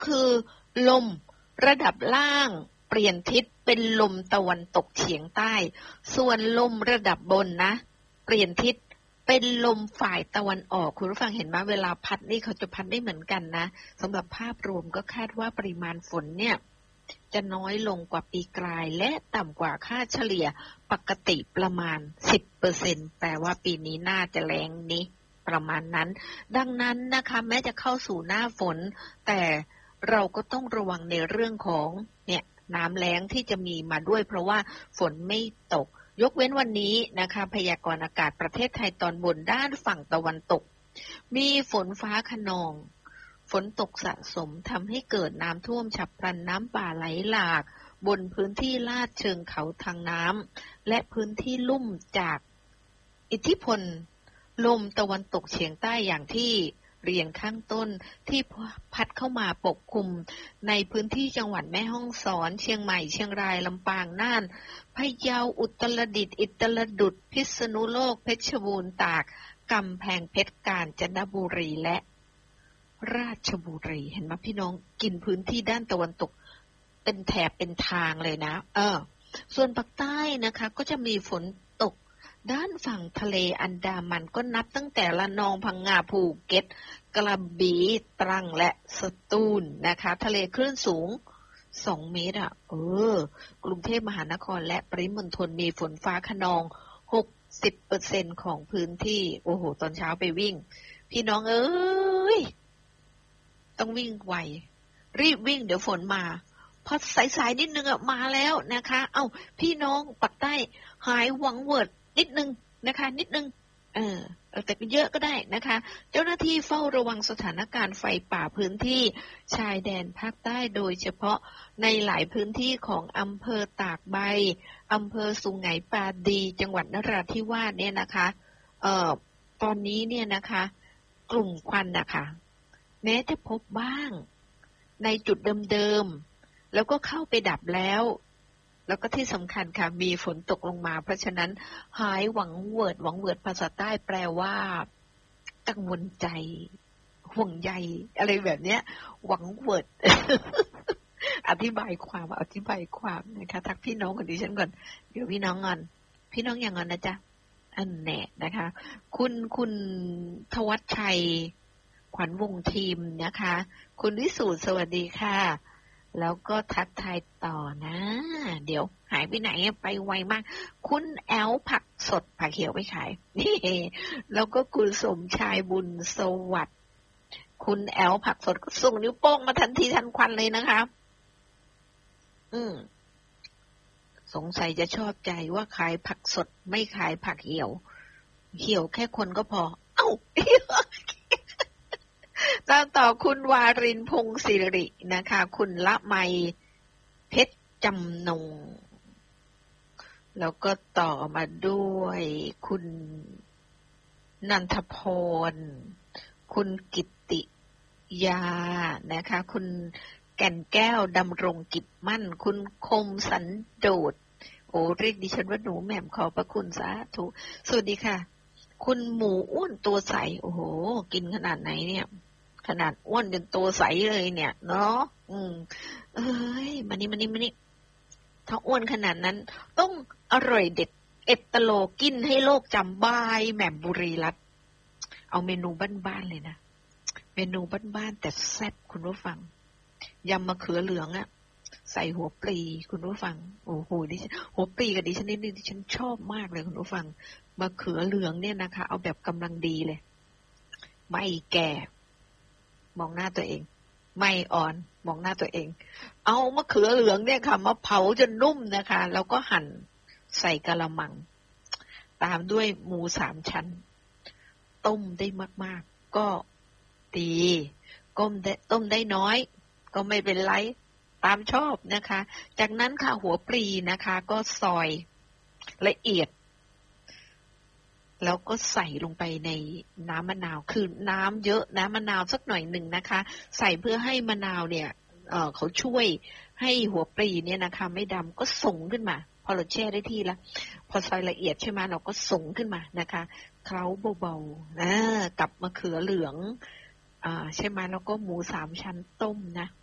คือลมระดับล่างเปลี่ยนทิศเป็นลมตะวันตกเฉียงใต้ส่วนลมระดับบนนะเปลี่ยนทิศเป็นลมฝ่ายตะวันออกคุณผู้ฟังเห็นไหมเวลาพัดนี่เขาจะพัดได้เหมือนกันนะสำหรับภาพรวมก็คาดว่าปริมาณฝนเนี่ยจะน้อยลงกว่าปีกลายและต่ำกว่าค่าเฉลี่ยปกติประมาณ 10% แปลว่าปีนี้น่าจะแรงนี้ประมาณนั้นดังนั้นนะคะแม้จะเข้าสู่หน้าฝนแต่เราก็ต้องระวังในเรื่องของเนี่ยน้ำแล้งที่จะมีมาด้วยเพราะว่าฝนไม่ตกยกเว้นวันนี้นะคะพยากรณ์อากาศประเทศไทยตอนบนด้านฝั่งตะวันตกมีฝนฟ้าคะนองฝนตกสะสมทำให้เกิดน้ำท่วมฉับพลันน้ำป่าไหลหลากบนพื้นที่ลาดเชิงเขาทางน้ำและพื้นที่ลุ่มจากอิทธิพลลมตะวันตกเฉียงใต้อย่างที่เรียนข้างต้นที่พัดเข้ามาปกคลุมในพื้นที่จังหวัดแม่ฮ่องสอนเชียงใหม่เชียงรายลำปางน่านพะเยาอุตรดิตถ์อุตรดิตถ์พิษณุโลกเพชรบูรณ์ตากกำแพงเพชรกาญจนบุรีและราชบุรีเห็นไหมพี่น้องกินพื้นที่ด้านตะวันตกเป็นแถบเป็นทางเลยนะส่วนภาคใต้นะคะก็จะมีฝนตกด้านฝั่งทะเลอันดามันก็นับตั้งแต่ระนองพังงาภูเก็ตกระบี่ตรังและสตูลนะคะทะเลคลื่นสูง2 เมตรกรุงเทพมหานครและปริมณฑลมีฝนฟ้าคะนอง 60% ของพื้นที่โอ้โหตอนเช้าไปวิ่งพี่น้องเอ้ยต้องวิ่งไวรีบวิ่งเดี๋ยวฝนมาพอสายๆนิดนึงมาแล้วนะคะพี่น้องปักใต้หายหวังเวิร์ดนิดนึงนะคะนิดนึงแต่เยอะก็ได้นะคะเจ้าหน้าที่เฝ้าระวังสถานการณ์ไฟป่าพื้นที่ชายแดนภาคใต้โดยเฉพาะในหลายพื้นที่ของอำเภอตากใบอำเภอสุไหงปาดีจังหวัดนราธิวาสเนี่ยนะคะตอนนี้เนี่ยนะคะกลุ่มควันนะคะแม้จะพบบ้างในจุดเดิมๆแล้วก็เข้าไปดับแล้วก็ที่สำคัญค่ะมีฝนตกลงมาเพราะฉะนั้นหายหวังเวิร์ดภาษาใต้แปลว่ากังวลใจห่วงใยอะไรแบบเนี้ยหวังเวิร์ด อธิบายความนะคะทักพี่น้องของดิฉันก่อนเดี๋ยวพี่น้องงอนพี่น้องอย่างงอนนะจ๊ะอันแน่นะคะคุณทวัชชัยขวัญวงทีมนะคะคุณวิสูตรสวัสดีค่ะแล้วก็ทักทายต่อนะเดี๋ยวหายไปไหนไปไวมากคุณแอลผักสดผักเขียวไปขายนี่แล้วก็คุณสมชายบุญสวัสดิ์คุณแอลผักสดก็ส่งนิ้วโป้งมาทันทีทันควันเลยนะคะสงสัยจะชอบใจว่าขายผักสดไม่ขายผักเหี่ยวแค่คนก็พอต่อคุณวารินพงศิรินะคะคุณละไมเพชรจำนงแล้วก็ต่อมาด้วยคุณนันทพรคุณกิตติยานะคะคุณแก่นแก้วดำรงกิจมั่นคุณคมสันโดษโอ้เรียกดิฉันว่าหนูแหม่มขอบพระคุณสาธุสวัสดีค่ะคุณหมูอ้วนตัวใสโอ้โหกินขนาดไหนเนี่ยขนาดอ้วนจนตัวใสเลยเนี่ยเนาะมานี่ถ้าอ้วนขนาดนั้นต้องอร่อยเด็ดเอตโลกินให้โลกจำบายแหม่มบุรีรัตน์เอาเมนูบ้านๆเลยนะเมนูบ้านๆแต่แซ่บคุณผู้ฟังยำมะเขือเหลืองอะใส่หัวปลีคุณผู้ฟังโอ้โหดิฉันหัวปลีกับดิฉันนี่ดิฉันชอบมากเลยคุณผู้ฟังมะเขือเหลืองเนี่ยนะคะเอาแบบกำลังดีเลยไม่แก่มองหน้าตัวเองไม่อ่อนมองหน้าตัวเองเอามะเขือเหลืองเนี่ยค่ะมาเผาจนนุ่มนะคะแล้วก็หั่นใส่กะละมังตามด้วยหมู3 ชั้นต้มได้มากๆก็ดีต้มได้น้อยก็ไม่เป็นไรตามชอบนะคะจากนั้นค่ะหัวปลีนะคะก็ซอยละเอียดแล้วก็ใส่ลงไปในน้ำมะนาวคือน้ำเยอะน้ำมะนาวสักหน่อยหนึ่งนะคะใส่เพื่อให้มะนาวเนี่ยเขาช่วยให้หัวปลีเนี่ยนะคะไม่ดำก็ส่งขึ้นมาพอเราแช่ได้ที่ละพอซอยละเอียดใช่ไหมเราก็ส่งขึ้นมานะคะเคล้าเบาๆกับมะเขือเหลืองใช่ไหมแล้วก็หมู3 ชั้นต้มนะ